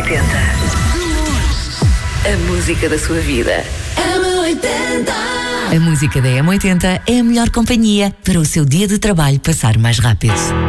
M80. A música da sua vida. M80. A música da M80 é a melhor companhia para o seu dia de trabalho passar mais rápido.